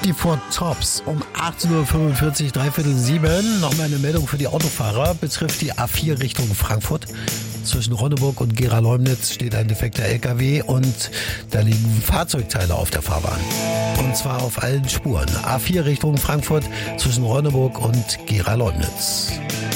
54 Tops um 18.45 Uhr, dreiviertel 7. Nochmal eine Meldung für die Autofahrer. Betrifft die A4 Richtung Frankfurt. Zwischen Ronneburg und Gera-Leumnitz steht ein defekter LKW und da liegen Fahrzeugteile auf der Fahrbahn. Und zwar auf allen Spuren. A4 Richtung Frankfurt zwischen Ronneburg und Gera-Leumnitz.